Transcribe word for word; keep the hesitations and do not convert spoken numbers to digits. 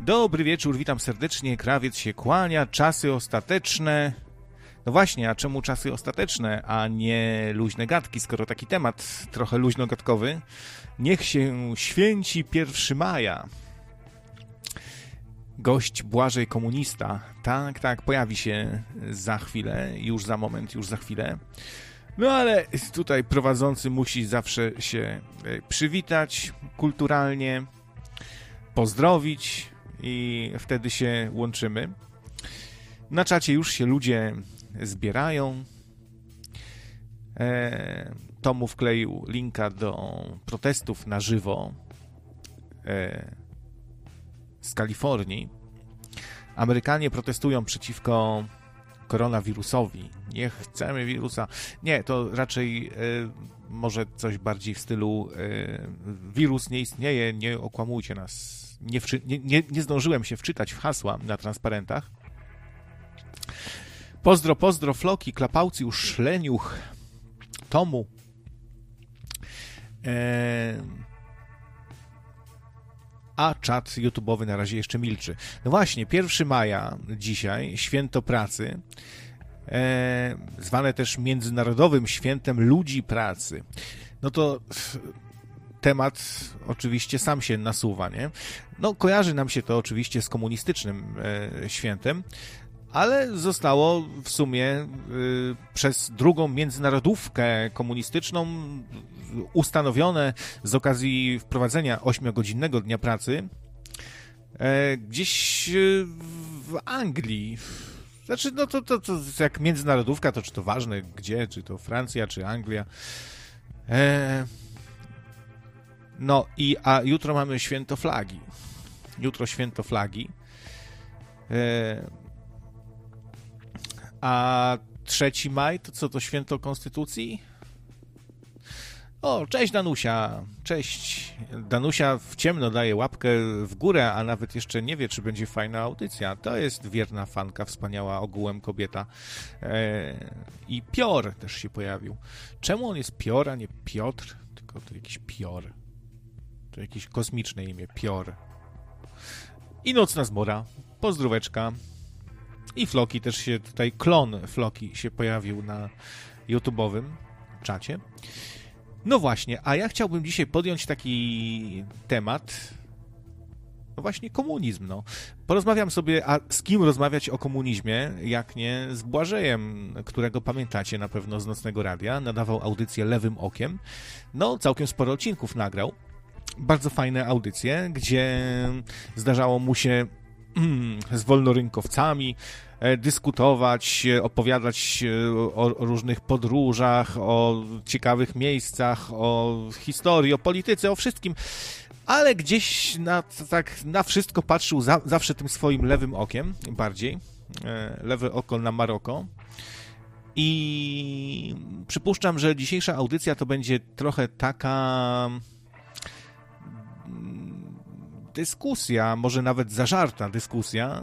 Dobry wieczór, witam serdecznie, krawiec się kłania, czasy ostateczne. No właśnie, a czemu czasy ostateczne, a nie luźne gadki, skoro taki temat trochę luźno-gadkowy? Niech się święci pierwszego maja. Gość Błażej Komunista, tak, tak, pojawi się za chwilę, już za moment, już za chwilę. No ale tutaj prowadzący musi zawsze się przywitać kulturalnie, pozdrowić i wtedy się łączymy. Na czacie już się ludzie zbierają. E, Tomu wkleił linka do protestów na żywo e, z Kalifornii. Amerykanie protestują przeciwko koronawirusowi. Nie chcemy wirusa. Nie, to raczej e, może coś bardziej w stylu e, wirus nie istnieje, nie okłamujcie nas. Nie, wczy, nie, nie, nie zdążyłem się wczytać w hasła na transparentach. Pozdro, pozdro, Floki, Klapaucjusz, Szleniuch, Tomu. E, a czat YouTube'owy na razie jeszcze milczy. No właśnie, pierwszego maja dzisiaj, święto pracy, e, zwane też Międzynarodowym Świętem Ludzi Pracy. No to temat oczywiście sam się nasuwa, nie? No kojarzy nam się to oczywiście z komunistycznym e, świętem, ale zostało w sumie y, przez drugą międzynarodówkę komunistyczną ustanowione z okazji wprowadzenia ośmiogodzinnego dnia pracy e, gdzieś w Anglii. Znaczy, no to, to, to jak międzynarodówka, to czy to ważne gdzie, czy to Francja, czy Anglia. E, no i, a jutro mamy święto flagi. Jutro święto flagi. E, A trzeci maj, to co, to święto Konstytucji? O, cześć Danusia, cześć. Danusia w ciemno daje łapkę w górę, a nawet jeszcze nie wie, czy będzie fajna audycja. To jest wierna fanka, wspaniała ogółem kobieta. Eee, I Pior też się pojawił. Czemu on jest Pior, a nie Piotr? Tylko to jakiś Pior. To jakieś kosmiczne imię, Pior. I Nocna Zmora, pozdróweczka. I Floki też się tutaj, klon Floki się pojawił na YouTube'owym czacie. No właśnie, a ja chciałbym dzisiaj podjąć taki temat, no właśnie komunizm, no. Porozmawiam sobie, a z kim rozmawiać o komunizmie, jak nie z Błażejem, którego pamiętacie na pewno z Nocnego Radia, nadawał audycję Lewym Okiem. No, całkiem sporo odcinków nagrał. Bardzo fajne audycje, gdzie zdarzało mu się z wolnorynkowcami dyskutować, opowiadać o, o różnych podróżach, o ciekawych miejscach, o historii, o polityce, o wszystkim, ale gdzieś na, tak na wszystko patrzył za, zawsze tym swoim lewym okiem, bardziej, lewe oko na Maroko. I przypuszczam, że dzisiejsza audycja to będzie trochę taka dyskusja, może nawet zażarta dyskusja